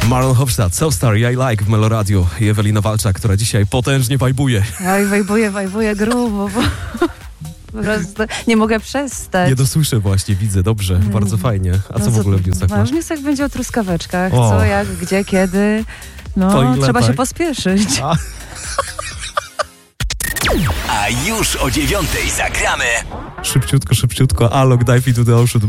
Marlon Hofstadt, So Starry, I Like w Meloradiu i Ewelina Walczak, która dzisiaj potężnie wajbuje. Oj, wajbuję grubo, bo po prostu nie mogę przestać. Nie dosłyszę właśnie, widzę, dobrze, bardzo fajnie. A co w ogóle w newsach masz? W newsach będzie o truskaweczkach, O. co, jak, gdzie, kiedy. To No, ile, trzeba tak? się pospieszyć. A już o 9:00 zagramy. Szybciutko, Alok, Dive Into the Ocean.